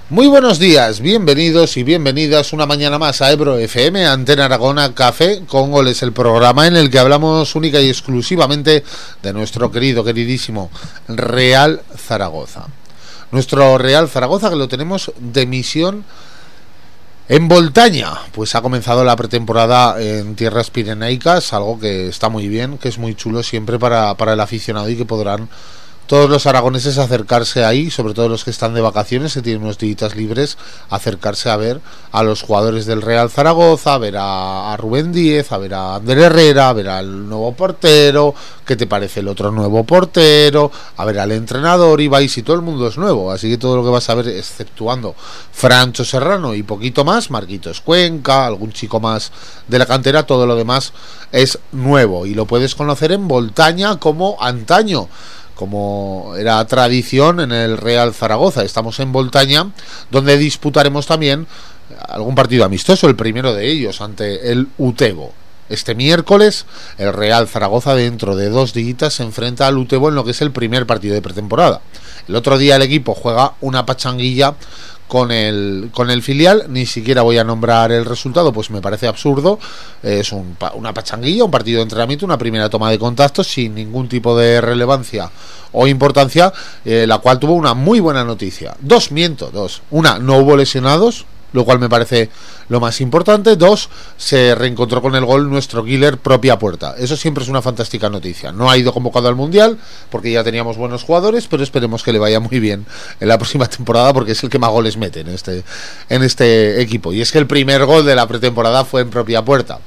Muy buenos días, bienvenidos y bienvenidas una mañana más a Ebro FM, Antena Aragona, Café con Goles, el programa en el que hablamos única y exclusivamente de nuestro queridísimo Real Zaragoza. Nuestro Real Zaragoza, que lo tenemos de misión en Boltaña. Pues ha comenzado la pretemporada en tierras pirenaicas, algo que está muy bien, que es muy chulo siempre para el aficionado y que podrán todos los aragoneses acercarse ahí, sobre todo los que están de vacaciones, que tienen unos días libres, acercarse a ver a los jugadores del Real Zaragoza, a ver a Rubén Díez, a ver a Ander Herrera, a ver al nuevo portero, qué te parece el otro nuevo portero, a ver al entrenador, Ibais, y todo el mundo es nuevo, así que todo lo que vas a ver, exceptuando Francho Serrano y poquito más, Marquitos Cuenca, algún chico más de la cantera, todo lo demás es nuevo y lo puedes conocer en Boltaña como antaño, como era tradición en el Real Zaragoza. Estamos en Boltaña, donde disputaremos también algún partido amistoso, el primero de ellos ante el Utebo. Este miércoles el Real Zaragoza, dentro de 2 días, se enfrenta al Utebo en lo que es el primer partido de pretemporada. El otro día el equipo juega una pachanguilla con el filial, ni siquiera voy a nombrar el resultado, pues me parece absurdo. Es una pachanguilla, un partido de entrenamiento, una primera toma de contacto sin ningún tipo de relevancia o importancia, la cual tuvo una muy buena noticia. Dos. Una, no hubo lesionados, lo cual me parece lo más importante. 2, se reencontró con el gol nuestro killer propia puerta. Eso siempre es una fantástica noticia. No ha ido convocado al Mundial porque ya teníamos buenos jugadores, pero esperemos que le vaya muy bien en la próxima temporada, porque es el que más goles mete en este equipo. Y es que el primer gol de la pretemporada fue en propia puerta.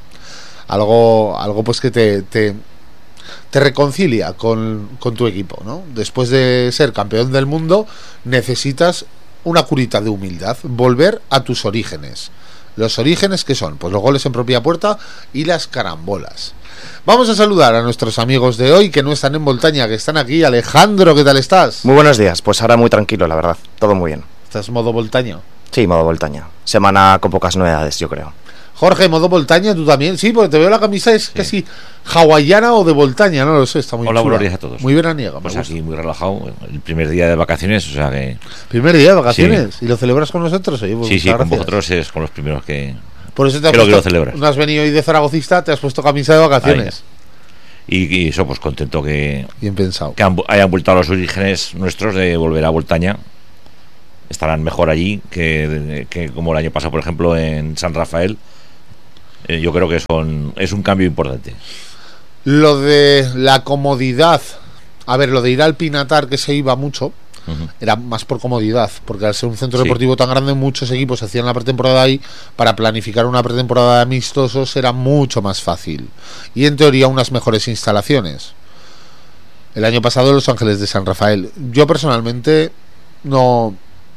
Algo pues que te reconcilia con tu equipo, ¿no? Después de ser campeón del mundo necesitas una curita de humildad, volver a tus orígenes. ¿Los orígenes qué son? Pues los goles en propia puerta y las carambolas. Vamos a saludar a nuestros amigos de hoy que no están en Boltaña, que están aquí. Alejandro, ¿qué tal estás? Muy buenos días, pues ahora muy tranquilo, la verdad, todo muy bien. ¿Estás modo Boltaña? Sí, modo Boltaña. Semana con pocas novedades, yo creo. Jorge, modo Boltaña, tú también. Sí, porque te veo la camisa, es casi hawaiana o de Boltaña, no lo sé, está muy Hola, chula. buenos días a todos. Muy veraniega. Pues aquí muy relajado, el primer día de vacaciones, o sea que... ¿Primer día de vacaciones? Sí. ¿Y lo celebras con nosotros? Oye, pues sí, gracias. Con vosotros es con los primeros que... Por eso te has creo puesto, que lo celebras. No has venido hoy de zaragocista, te has puesto camisa de vacaciones. Y eso, pues contento que... Bien pensado. Que hayan vuelto a los orígenes nuestros de volver a Boltaña. Estarán mejor allí que como el año pasado, por ejemplo, en San Rafael. Yo creo que es un cambio importante. Lo de la comodidad, a ver, lo de ir al Pinatar, que se iba mucho, era más por comodidad, porque al ser un centro deportivo tan grande, muchos equipos hacían la pretemporada ahí. Para planificar una pretemporada de amistosos era mucho más fácil y en teoría unas mejores instalaciones. El año pasado Los Ángeles de San Rafael, yo personalmente no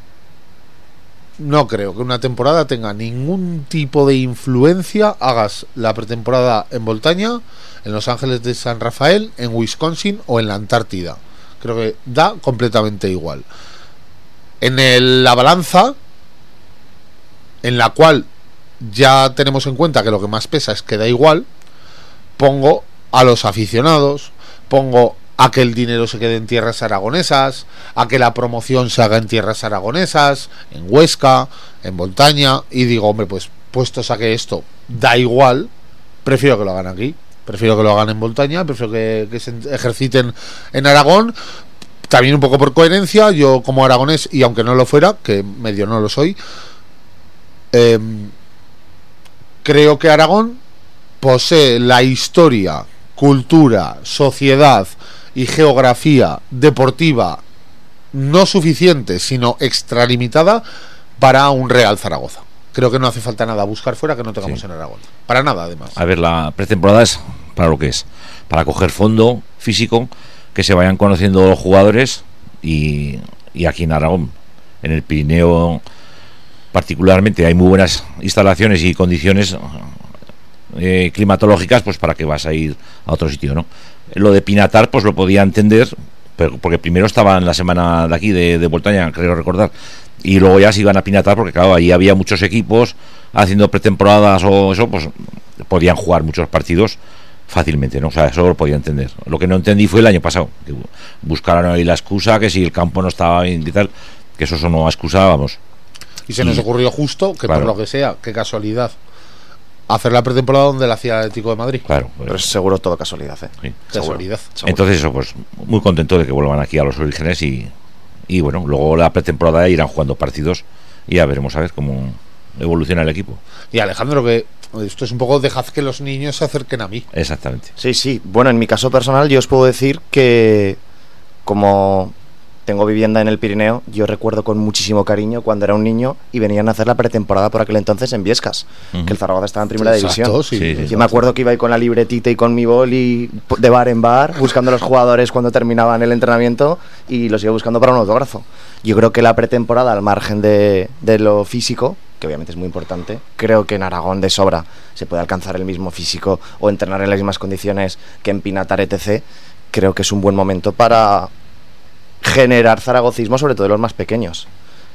creo que una temporada tenga ningún tipo de influencia. Hagas la pretemporada en Boltaña, en Los Ángeles de San Rafael, en Wisconsin o en la Antártida. Creo que da completamente igual. En la balanza, en la cual ya tenemos en cuenta que lo que más pesa es que da igual, pongo a los aficionados, pongo a que el dinero se quede en tierras aragonesas, a que la promoción se haga en tierras aragonesas, en Huesca, en Boltaña, y digo, hombre, pues puestos a que esto da igual, prefiero que lo hagan aquí, prefiero que lo hagan en Boltaña, prefiero que se ejerciten en Aragón. También un poco por coherencia, yo como aragonés, y aunque no lo fuera, que medio no lo soy, creo que Aragón posee la historia, cultura, sociedad y geografía deportiva no suficiente, sino extralimitada para un Real Zaragoza. Creo que no hace falta nada buscar fuera que no tengamos en Aragón. Para nada, además. A ver, la pretemporada es para lo que es, para coger fondo físico, que se vayan conociendo los jugadores y aquí en Aragón, en el Pirineo particularmente, hay muy buenas instalaciones y condiciones climatológicas, pues para que vas a ir a otro sitio, ¿no? Lo de Pinatar, pues lo podía entender, pero porque primero estaba en la semana de aquí de Boltaña, creo recordar, y luego ya se iban a Pinatar, porque claro, ahí había muchos equipos haciendo pretemporadas o eso, pues podían jugar muchos partidos fácilmente, ¿no? O sea, eso lo podía entender. Lo que no entendí fue el año pasado, que buscaron ahí la excusa, que si el campo no estaba bien y tal, que eso no excusa, vamos. Y se nos ocurrió justo, que claro, por lo que sea, qué casualidad, hacer la pretemporada donde la hacía el Atlético de Madrid. Claro, Pero es seguro todo casualidad, ¿eh? sí. Casualidad. Seguro. Entonces eso, pues muy contento de que vuelvan aquí a los orígenes y bueno, luego la pretemporada irán jugando partidos y ya veremos a ver cómo evoluciona el equipo. Y Alejandro, que esto es un poco, dejad que los niños se acerquen a mí. Exactamente. Sí. Bueno, en mi caso personal yo os puedo decir que como tengo vivienda en el Pirineo, yo recuerdo con muchísimo cariño cuando era un niño y venían a hacer la pretemporada por aquel entonces en Viescas, que el Zaragoza estaba en primera división. Sí. Yo me acuerdo que iba ahí con la libretita y con mi boli de bar en bar, buscando a los jugadores cuando terminaban el entrenamiento y los iba buscando para un autógrafo. Yo creo que la pretemporada, al margen de lo físico, que obviamente es muy importante, creo que en Aragón de sobra se puede alcanzar el mismo físico o entrenar en las mismas condiciones que en Pinatar, etc. Creo que es un buen momento para generar zaragocismo, sobre todo en los más pequeños,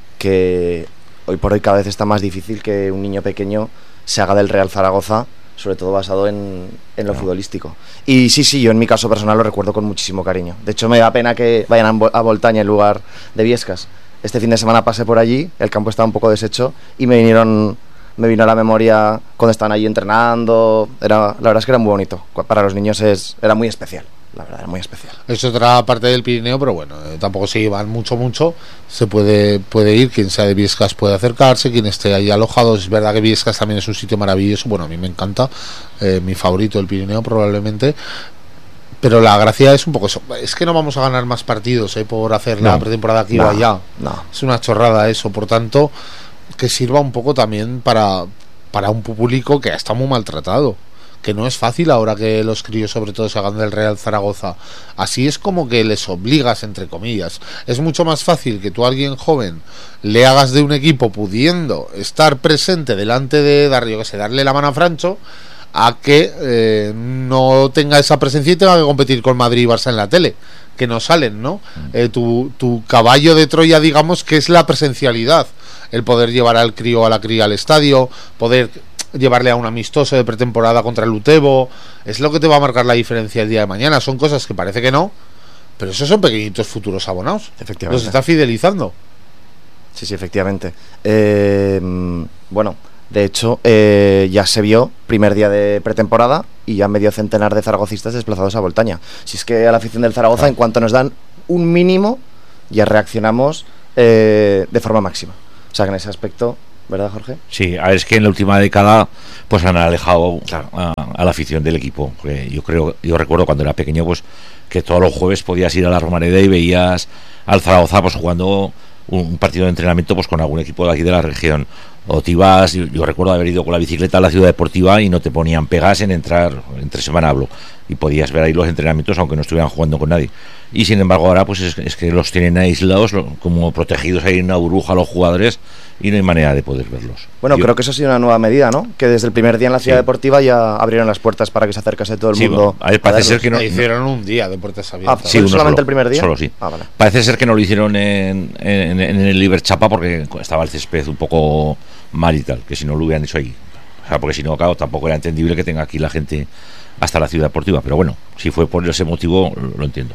que hoy por hoy cada vez está más difícil que un niño pequeño se haga del Real Zaragoza, sobre todo basado en lo futbolístico. Y sí, yo en mi caso personal lo recuerdo con muchísimo cariño. De hecho me da pena que vayan a Voltaña en lugar de Viescas. Este fin de semana pasé por allí, el campo estaba un poco deshecho y me vino a la memoria cuando estaban allí entrenando. La verdad es que era muy bonito. Para los niños era muy especial. La verdad, era muy especial. Es otra parte del Pirineo, pero bueno, tampoco se llevan mucho. Se puede ir, quien sea de Viescas puede acercarse, quien esté ahí alojado. Es verdad que Viescas también es un sitio maravilloso. Bueno, a mí me encanta, mi favorito del Pirineo probablemente. Pero la gracia es un poco eso. Es que no vamos a ganar más partidos por hacer la pretemporada aquí o allá. No. Es una chorrada eso. Por tanto, que sirva un poco también para un público que está muy maltratado, que no es fácil ahora que los críos sobre todo se hagan del Real Zaragoza. Así es como que les obligas, entre comillas. Es mucho más fácil que tú a alguien joven le hagas de un equipo pudiendo estar presente delante de darle la mano a Francho, a que no tenga esa presencia y tenga que competir con Madrid y Barça en la tele, que no salen, ¿no? Tu caballo de Troya, digamos, que es la presencialidad, el poder llevar al crío, a la cría al estadio, poder llevarle a un amistoso de pretemporada contra el Utebo, es lo que te va a marcar la diferencia el día de mañana. Son cosas que parece que no, pero esos son pequeñitos futuros abonados. Efectivamente. Los está fidelizando. Sí, efectivamente. Bueno, de hecho, ya se vio primer día de pretemporada y ya medio centenar de zaragocistas desplazados a Voltaña. Si es que a la afición del Zaragoza, en cuanto nos dan un mínimo, ya reaccionamos de forma máxima. O sea que en ese aspecto, ¿verdad, Jorge? Sí, a ver, es que en la última década pues han alejado a la afición del equipo. Porque yo recuerdo cuando era pequeño pues que todos los jueves podías ir a la Romareda y veías al Zaragoza pues jugando un partido de entrenamiento pues con algún equipo de aquí de la región. O te ibas, yo recuerdo haber ido con la bicicleta a la ciudad deportiva y no te ponían pegas en entrar, entre semana hablo, y podías ver ahí los entrenamientos aunque no estuvieran jugando con nadie. Y sin embargo ahora pues es que los tienen aislados, como protegidos ahí en una burbuja los jugadores, y no hay manera de poder verlos. Bueno, creo que eso ha sido una nueva medida, ¿no? Que desde el primer día en la ciudad deportiva ya abrieron las puertas para que se acercase todo el mundo. A ver, parece ser que no hicieron un día de puertas abiertas. Sí, solamente el primer día. Solo, sí. Vale. Parece ser que no lo hicieron en el Liberchapa porque estaba el césped un poco mal y tal, que si no lo hubieran hecho ahí. O sea, porque si no, claro, tampoco era entendible que tenga aquí la gente hasta la ciudad deportiva. Pero bueno, si fue por ese motivo, lo entiendo.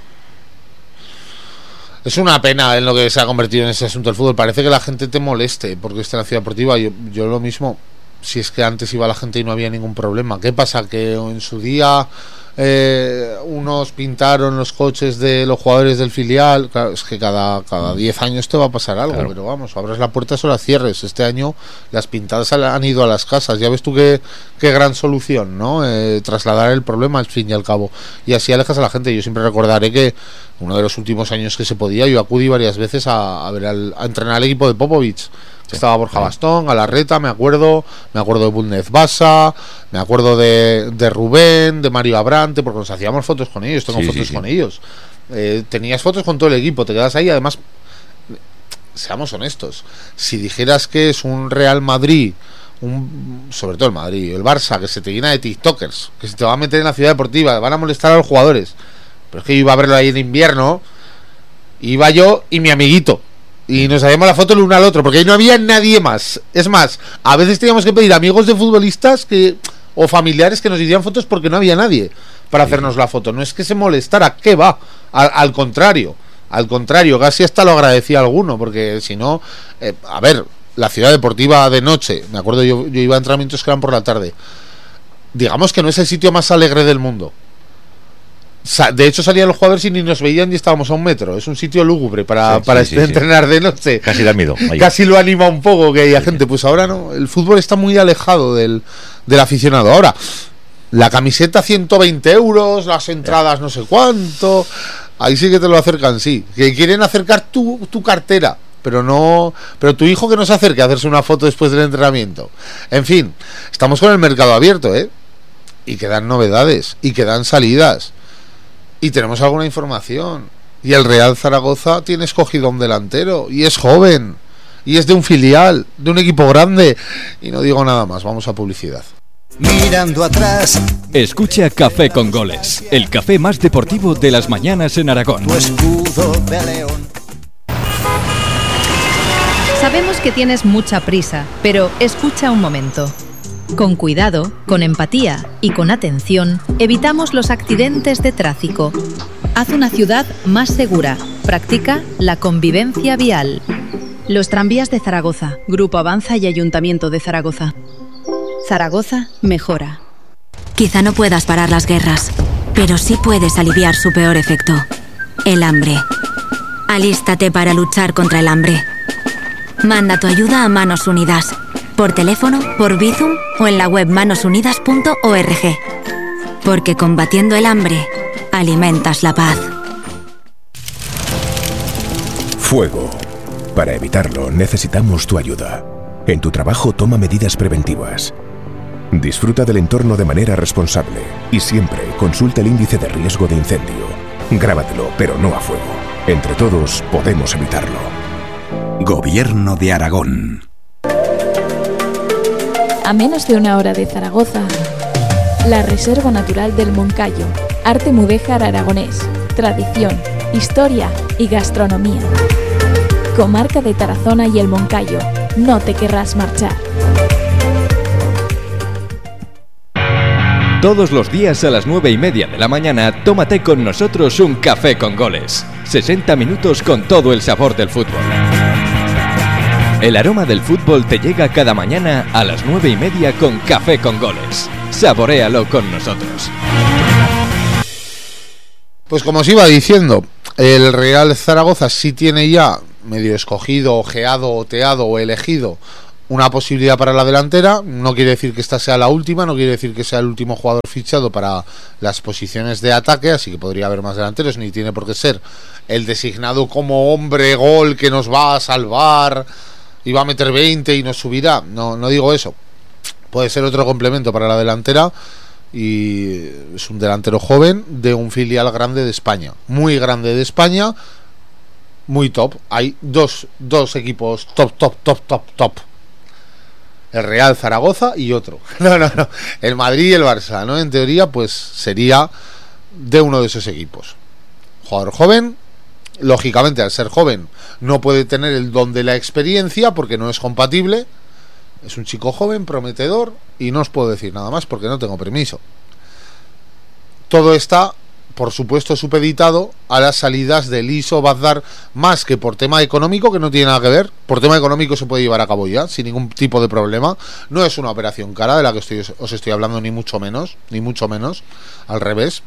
Es una pena en lo que se ha convertido en ese asunto del fútbol. Parece que la gente te moleste porque está en la ciudad deportiva. Yo lo mismo, si es que antes iba la gente y no había ningún problema. ¿Qué pasa? Que en su día unos pintaron los coches de los jugadores del filial. Claro, es que cada 10 años te va a pasar algo, claro. Pero vamos, abres la puerta o la cierres. Este año las pintadas han ido a las casas. Ya ves tú qué gran solución, ¿no? Trasladar el problema al fin y al cabo. Y así alejas a la gente. Yo siempre recordaré que uno de los últimos años que se podía, yo acudí varias veces a entrenar al equipo de Popovic. Sí, estaba Borja Bastón, Galarreta, me acuerdo de Bulnez Basa, me acuerdo de Rubén, de Mario Abrante, porque nos hacíamos fotos con ellos, tengo fotos con ellos. Tenías fotos con todo el equipo, te quedas ahí. Además, seamos honestos, si dijeras que es un Real Madrid, sobre todo el Madrid, el Barça, que se te llena de tiktokers, que se te va a meter en la ciudad deportiva, van a molestar a los jugadores, pero es que yo iba a verlo ahí en invierno, iba yo y mi amiguito, y nos hacíamos la foto el uno al otro, porque ahí no había nadie más. Es más, a veces teníamos que pedir amigos de futbolistas o familiares que nos hicieran fotos porque no había nadie para hacernos la foto. No es que se molestara, ¿qué va? Al contrario, casi hasta lo agradecía alguno, porque si no, a ver, la ciudad deportiva de noche, me acuerdo yo iba a entrenamientos que eran por la tarde, digamos que no es el sitio más alegre del mundo. De hecho salían los jugadores y ni nos veían y estábamos a 1 metro. Es un sitio lúgubre para entrenar de noche. Casi da miedo. Casi lo anima un poco que haya gente. Pues ahora no, el fútbol está muy alejado del aficionado. Ahora, la camiseta 120 euros, las entradas no sé cuánto, ahí sí que te lo acercan, sí. Que quieren acercar tu cartera, pero tu hijo que no se acerque a hacerse una foto después del entrenamiento. En fin, estamos con el mercado abierto, y quedan novedades, y quedan salidas. Y tenemos alguna información. Y el Real Zaragoza tiene escogido a un delantero. Y es joven. Y es de un filial, de un equipo grande. Y no digo nada más, vamos a publicidad. Mirando atrás. Escucha Café con Goles, el café más deportivo de las mañanas en Aragón. Tu escudo de león. Sabemos que tienes mucha prisa, pero escucha un momento. Con cuidado, con empatía y con atención, evitamos los accidentes de tráfico. Haz una ciudad más segura. Practica la convivencia vial. Los tranvías de Zaragoza, Grupo Avanza y Ayuntamiento de Zaragoza. Zaragoza mejora. Quizá no puedas parar las guerras, pero sí puedes aliviar su peor efecto: el hambre. Alístate para luchar contra el hambre. Manda tu ayuda a Manos Unidas. Por teléfono, por Bizum o en la web manosunidas.org. Porque combatiendo el hambre, alimentas la paz. Fuego. Para evitarlo, necesitamos tu ayuda. En tu trabajo, toma medidas preventivas. Disfruta del entorno de manera responsable y siempre consulta el índice de riesgo de incendio. Grábatelo, pero no a fuego. Entre todos, podemos evitarlo. Gobierno de Aragón. A menos de 1 hora de Zaragoza, la Reserva Natural del Moncayo, arte mudéjar aragonés, tradición, historia y gastronomía. Comarca de Tarazona y el Moncayo, no te querrás marchar. Todos los días a las 9:30 de la mañana, tómate con nosotros un Café con Goles. 60 minutos con todo el sabor del fútbol. El aroma del fútbol te llega cada mañana a las 9:30 con Café con Goles. Saboréalo con nosotros. Pues como os iba diciendo, el Real Zaragoza sí tiene ya medio escogido, ojeado, oteado o elegido una posibilidad para la delantera. No quiere decir que esta sea la última, no quiere decir que sea el último jugador fichado para las posiciones de ataque, así que podría haber más delanteros, ni tiene por qué ser el designado como hombre gol que nos va a salvar y va a meter 20 y nos subirá. No digo eso. Puede ser otro complemento para la delantera, y es un delantero joven de un filial grande de España, muy grande de España, muy top. Hay dos equipos top. El Real Zaragoza y otro. No. El Madrid y el Barça, ¿no? En teoría, pues sería de uno de esos equipos. Jugador joven. Lógicamente, al ser joven, no puede tener el don de la experiencia porque no es compatible. Es un chico joven, prometedor, y no os puedo decir nada más porque no tengo permiso. Todo está, por supuesto, supeditado a las salidas de Liso Bazdar, más que por tema económico, que no tiene nada que ver. Por tema económico se puede llevar a cabo ya, sin ningún tipo de problema. No es una operación cara de la que os estoy hablando, ni mucho menos, al revés.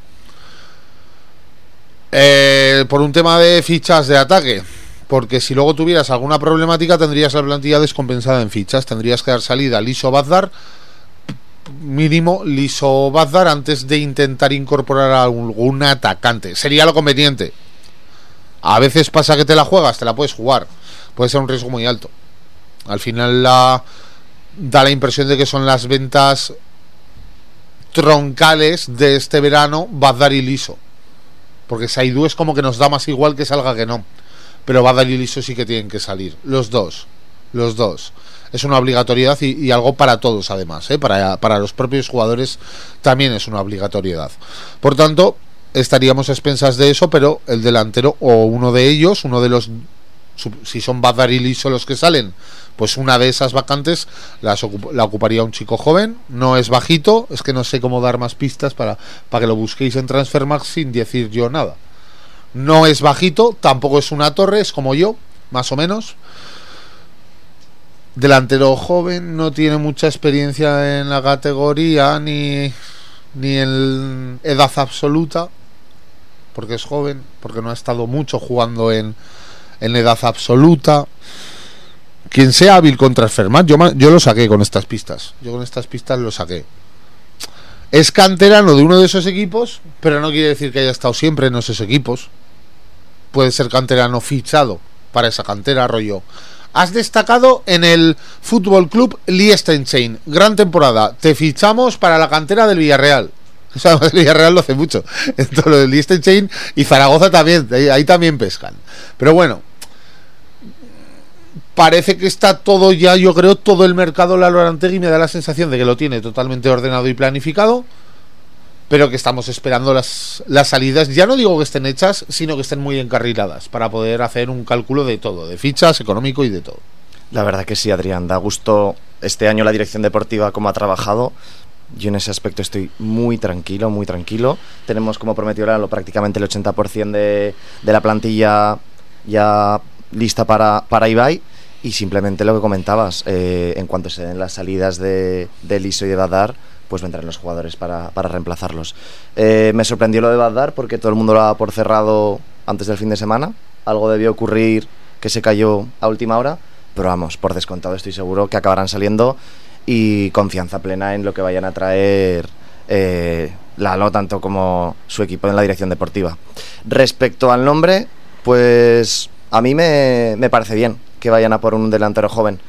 Por un tema de fichas de ataque, porque si luego tuvieras alguna problemática tendrías la plantilla descompensada en fichas, tendrías que dar salida a Liso Bazdar, mínimo Liso Bazdar, antes de intentar incorporar a algún atacante. Sería lo conveniente. A veces pasa que te la juegas, te la puedes jugar, puede ser un riesgo muy alto. Al final da la impresión de que son las ventas troncales de este verano, Bazdar y Liso, porque Saidú es como que nos da más igual que salga que no, pero Bazdar y Liso sí que tienen que salir, los dos. Es una obligatoriedad y algo para todos, además, para los propios jugadores también es una obligatoriedad. Por tanto, estaríamos a expensas de eso, pero el delantero, o uno de ellos, si son Bazdar y Liso los que salen, pues una de esas vacantes la ocuparía un chico joven. No es bajito, es que no sé cómo dar más pistas para que lo busquéis en Transfermarkt sin decir yo nada. No es bajito, tampoco es una torre, es como yo, más o menos. delantero joven, no tiene mucha experiencia en la categoría ni en edad absoluta, porque es joven, porque no ha estado mucho jugando en edad absoluta. Quien sea hábil con transfermar, yo lo saqué con estas pistas. Yo con estas pistas lo saqué. Es canterano de uno de esos equipos, pero no quiere decir que haya estado siempre en esos equipos. Puede ser canterano fichado para esa cantera, rollo. Has destacado en el Fútbol Club Liechtenstein. Gran temporada. Te fichamos para la cantera del Villarreal. O sea, el Villarreal lo hace mucho. Entonces, lo del Liechtenstein y Zaragoza también. Ahí también pescan. Pero bueno, parece que está todo ya, yo creo, todo el mercado Lalo Arantegui me da la sensación de que lo tiene totalmente ordenado y planificado, pero que estamos esperando las salidas, ya no digo que estén hechas, sino que estén muy encarriladas, para poder hacer un cálculo de todo, de fichas, económico y de todo. La verdad que sí, Adrián, da gusto este año la dirección deportiva como ha trabajado. Yo en ese aspecto estoy muy tranquilo, muy tranquilo. Tenemos, como prometió Lalo, prácticamente el 80% de la plantilla ya lista para Ibai. Y simplemente lo que comentabas, en cuanto se den las salidas de Liso y de Badar, pues vendrán los jugadores para reemplazarlos. Me sorprendió lo de Badar porque todo el mundo lo daba por cerrado antes del fin de semana. Algo debió ocurrir que se cayó a última hora, pero vamos, por descontado estoy seguro que acabarán saliendo, y confianza plena en lo que vayan a traer Lalo, tanto como su equipo en la dirección deportiva. Respecto al nombre, pues a mí me parece bien que vayan a por un delantero joven.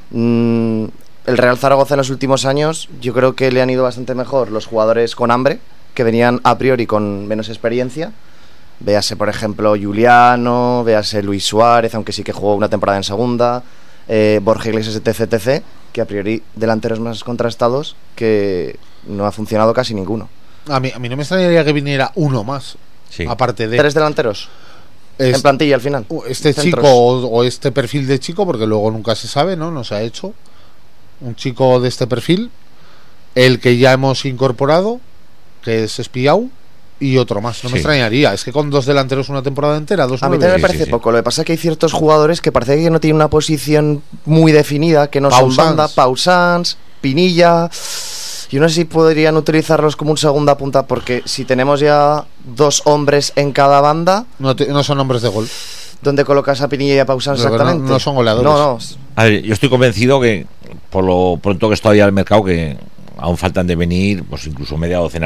El Real Zaragoza en los últimos años yo creo que le han ido bastante mejor los jugadores con hambre, que venían a priori con menos experiencia. Véase, por ejemplo, Juliano, véase Luis Suárez, aunque sí que jugó una temporada en segunda, Borja Iglesias, etc., que a priori delanteros más contrastados, que no ha funcionado casi ninguno. A mí no me extrañaría que viniera uno más, sí, aparte de 3 delanteros en plantilla al final. Este Centros. chico o este perfil de chico, porque luego nunca se sabe, ¿no? Se ha hecho un chico de este perfil, el que ya hemos incorporado, que es Espiau, y otro más. No me extrañaría. Es que con 2 delanteros una temporada entera, 2 a mí también me parece poco. Lo que pasa es que hay ciertos jugadores que parece que no tienen una posición muy definida, que no son banda. Pausans, Pinilla. Yo no sé si podrían utilizarlos como un segunda punta, porque si tenemos ya 2 hombres en cada banda, no son hombres de gol. ¿Dónde colocas a Pinilla y a Pausans exactamente? No son goleadores. No. A ver, yo estoy convencido que por lo pronto que está todavía el mercado, que aún faltan de venir pues incluso media docena